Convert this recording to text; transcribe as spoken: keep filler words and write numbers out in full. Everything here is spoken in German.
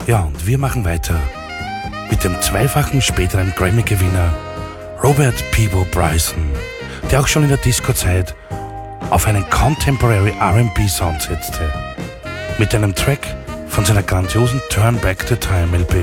Ja, und wir machen weiter mit dem zweifachen späteren Grammy-Gewinner Robert Peabo Bryson, der auch schon in der Disco-Zeit auf einen Contemporary R and B-Sound setzte. Mit einem Track von seiner grandiosen Turn Back the Time L P.